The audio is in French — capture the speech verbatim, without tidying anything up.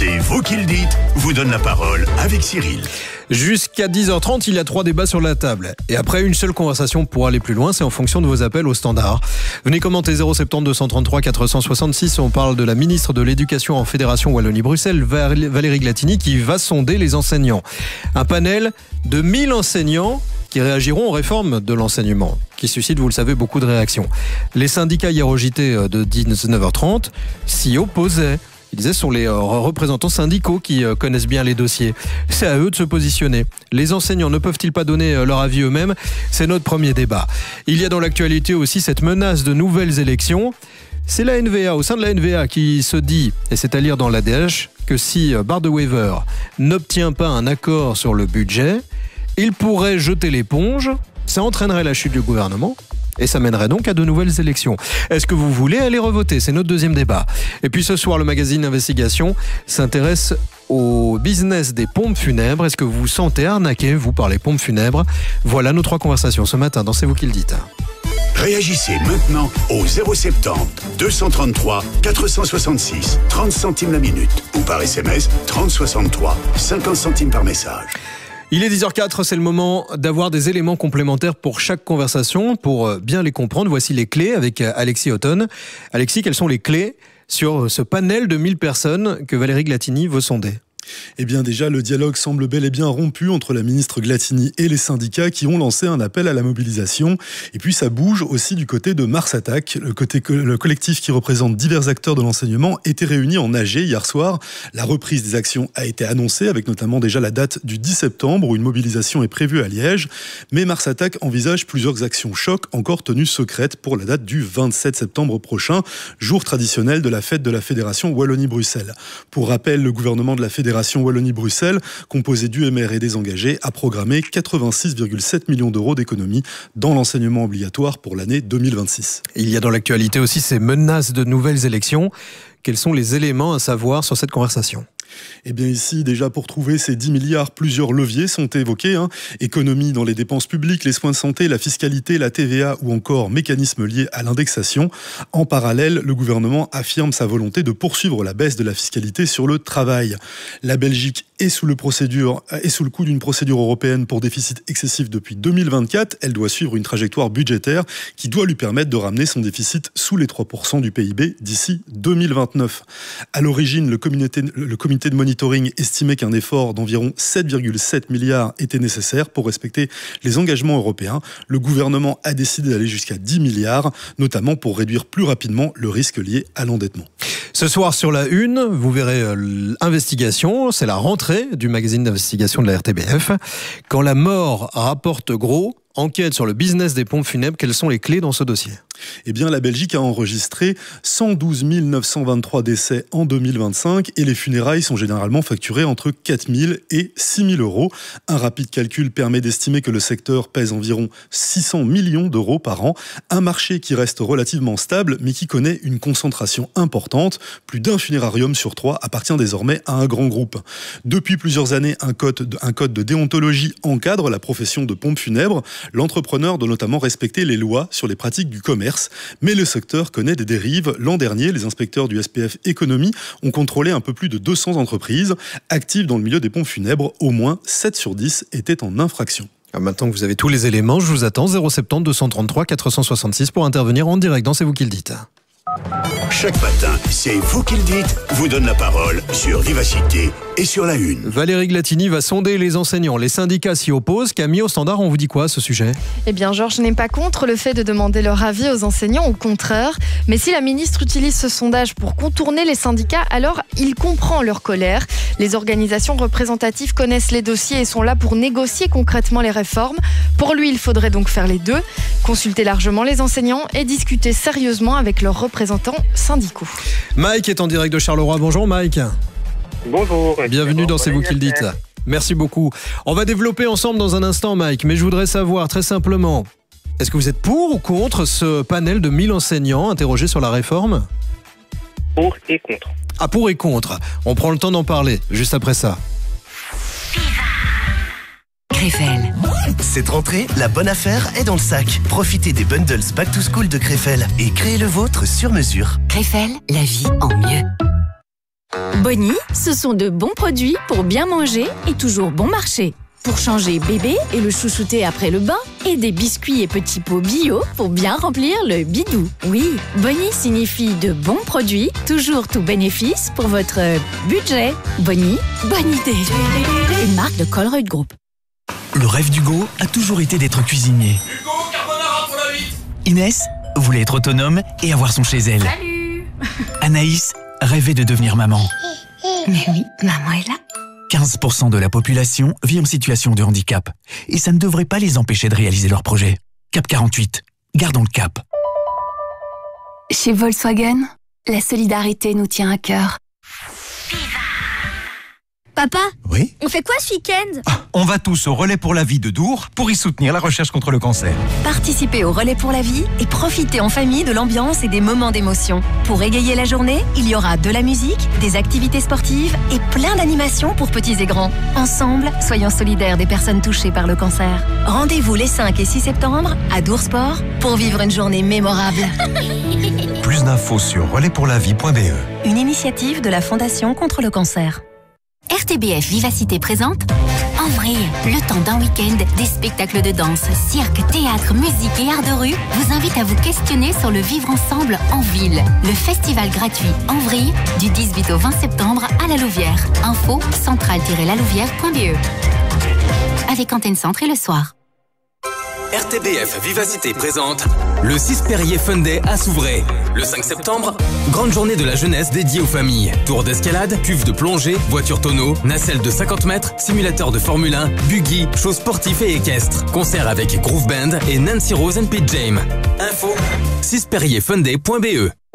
C'est vous qui le dites, vous donne la parole avec Cyril. Jusqu'à dix heures trente, il y a trois débats sur la table. Et après, une seule conversation pour aller plus loin, c'est en fonction de vos appels au standard. Venez commenter zéro sept deux trois trois quatre six six. On parle de la ministre de l'Éducation en Fédération Wallonie-Bruxelles, Valérie Glatini, qui va sonder les enseignants. Un panel de mille enseignants qui réagiront aux réformes de l'enseignement, qui suscitent, vous le savez, beaucoup de réactions. Les syndicats hier au J T de dix-neuf heures trente s'y opposaient. Ils disaient ce sont les représentants syndicaux qui connaissent bien les dossiers. C'est à eux de se positionner. Les enseignants ne peuvent-ils pas donner leur avis eux-mêmes ? C'est notre premier débat. Il y a dans l'actualité aussi cette menace de nouvelles élections. C'est la N V A, au sein de la N V A, qui se dit, et c'est à lire dans l'A D H, que si Bardewever n'obtient pas un accord sur le budget, il pourrait jeter l'éponge. Ça entraînerait la chute du gouvernement. Et ça mènerait donc à de nouvelles élections. Est-ce que vous voulez aller revoter ? C'est notre deuxième débat. Et puis ce soir, le magazine Investigation s'intéresse au business des pompes funèbres. Est-ce que vous vous sentez arnaqué, vous, par les pompes funèbres ? Voilà nos trois conversations ce matin dans C'est vous qui le dites. Réagissez maintenant au zéro sept zéro deux cent trente-trois quatre cent soixante-six, trente centimes la minute. Ou par S M S, trente soixante-trois, cinquante centimes par message. Il est dix heures zéro quatre, c'est le moment d'avoir des éléments complémentaires pour chaque conversation. Pour bien les comprendre, voici les clés avec Alexis Houghton. Alexis, quelles sont les clés sur ce panel de mille personnes que Valérie Glatini veut sonder ? Eh bien déjà, le dialogue semble bel et bien rompu entre la ministre Glatini et les syndicats qui ont lancé un appel à la mobilisation. Et puis ça bouge aussi du côté de Mars Attack. Le, côté, le collectif qui représente divers acteurs de l'enseignement était réuni en A G hier soir. La reprise des actions a été annoncée avec notamment déjà la date du dix septembre où une mobilisation est prévue à Liège. Mais Mars Attack envisage plusieurs actions choc encore tenues secrètes pour la date du vingt-sept septembre prochain, jour traditionnel de la fête de la Fédération Wallonie-Bruxelles. Pour rappel, le gouvernement de la Fédération Wallonie-Bruxelles, composé d'U M R et des engagés, a programmé quatre-vingt-six virgule sept millions d'euros d'économies dans l'enseignement obligatoire pour l'année deux mille vingt-six. Il y a dans l'actualité aussi ces menaces de nouvelles élections. Quels sont les éléments à savoir sur cette conversation ? Eh bien ici, déjà pour trouver ces dix milliards, plusieurs leviers sont évoqués. Hein. Économie dans les dépenses publiques, les soins de santé, la fiscalité, la T V A ou encore mécanismes liés à l'indexation. En parallèle, le gouvernement affirme sa volonté de poursuivre la baisse de la fiscalité sur le travail. La Belgique est sous, le procédure, est sous le coup d'une procédure européenne pour déficit excessif depuis deux mille vingt-quatre. Elle doit suivre une trajectoire budgétaire qui doit lui permettre de ramener son déficit sous les trois pour cent du P I B d'ici deux mille vingt-neuf. À l'origine, le comité, le comité de monitoring estimait qu'un effort d'environ sept virgule sept milliards était nécessaire pour respecter les engagements européens. Le gouvernement a décidé d'aller jusqu'à dix milliards, notamment pour réduire plus rapidement le risque lié à l'endettement. Ce soir sur la une, vous verrez euh, l'investigation, c'est la rentrée du magazine d'investigation de la R T B F. Quand la mort rapporte gros, enquête sur le business des pompes funèbres, quelles sont les clés dans ce dossier ? Eh bien, la Belgique a enregistré cent douze mille neuf cent vingt-trois décès en deux mille vingt-cinq et les funérailles sont généralement facturées entre quatre mille et six mille euros. Un rapide calcul permet d'estimer que le secteur pèse environ six cents millions d'euros par an. Un marché qui reste relativement stable, mais qui connaît une concentration importante. Plus d'un funérarium sur trois appartient désormais à un grand groupe. Depuis plusieurs années, un code de, un code de déontologie encadre la profession de pompe funèbre. L'entrepreneur doit notamment respecter les lois sur les pratiques du commerce. Mais le secteur connaît des dérives. L'an dernier, les inspecteurs du S P F Économie ont contrôlé un peu plus de deux cents entreprises actives dans le milieu des pompes funèbres. Au moins sept sur dix étaient en infraction. Alors maintenant que vous avez tous les éléments, je vous attends zéro sept zéro deux cent trente-trois quatre cent soixante-six pour intervenir en direct dans C'est vous qui le dites. Chaque matin, C'est vous qui le dites, vous donne la parole sur Vivacité et sur la une. Valérie Glatini va sonder les enseignants. Les syndicats s'y opposent. Camille, au standard, on vous dit quoi à ce sujet ? Eh bien, Georges n'est pas contre le fait de demander leur avis aux enseignants, au contraire. Mais si la ministre utilise ce sondage pour contourner les syndicats, alors il comprend leur colère. Les organisations représentatives connaissent les dossiers et sont là pour négocier concrètement les réformes. Pour lui, il faudrait donc faire les deux, consulter largement les enseignants et discuter sérieusement avec leurs représentants syndicaux. Mike est en direct de Charleroi. Bonjour Mike. Bonjour. Bienvenue dans C'est vous qui le dites. Merci beaucoup. On va développer ensemble dans un instant Mike, mais je voudrais savoir très simplement, est-ce que vous êtes pour ou contre ce panel de mille enseignants interrogés sur la réforme ? Pour et contre. Ah, pour et contre. On prend le temps d'en parler juste après ça. Krefel. Cette rentrée, la bonne affaire est dans le sac. Profitez des bundles Back to School de Krefel et créez le vôtre sur mesure. Krefel, la vie en mieux. Bonnie, ce sont de bons produits pour bien manger et toujours bon marché. Pour changer bébé et le chouchouter après le bain. Et des biscuits et petits pots bio pour bien remplir le bidou. Oui, Bonnie signifie de bons produits, toujours tout bénéfice pour votre budget. Bonnie, bonne idée. Une marque de Colruyt Group. Le rêve d'Hugo a toujours été d'être cuisinier. Hugo, carbonara pour la huit. Inès voulait être autonome et avoir son chez elle. Salut. Anaïs rêvait de devenir maman. Mais oui, maman est là. quinze pour cent de la population vit en situation de handicap. Et ça ne devrait pas les empêcher de réaliser leurs projets. Cap quarante-huit. Gardons le cap. Chez Volkswagen, la solidarité nous tient à cœur. Papa, oui, on fait quoi ce week-end? ah, On va tous au Relais pour la vie de Dour pour y soutenir la recherche contre le cancer. Participez au Relais pour la vie et profitez en famille de l'ambiance et des moments d'émotion. Pour égayer la journée, il y aura de la musique, des activités sportives et plein d'animations pour petits et grands. Ensemble, soyons solidaires des personnes touchées par le cancer. Rendez-vous les cinq et six septembre à Dour Sport pour vivre une journée mémorable. Plus d'infos sur relais pour la vie point b e. Une initiative de la Fondation contre le cancer. R T B F Vivacité présente En vrai, le temps d'un week-end, des spectacles de danse, cirque, théâtre, musique et art de rue vous invitent à vous questionner sur le vivre ensemble en ville. Le festival gratuit En vrai du dix-huit au vingt septembre à la Louvière. Info centrale tiret la louvière point b e. Avec Antenne Centre et le soir. R T B F Vivacité présente le six Perrier Fun Day à Souvray. Le cinq septembre, grande journée de la jeunesse dédiée aux familles. Tour d'escalade, cuve de plongée, voiture tonneau, nacelle de cinquante mètres, simulateur de Formule un, buggy, shows sportifs et équestres. Concert avec Groove Band et Nancy Rose and Pete James. Info six perrier fun day point b e.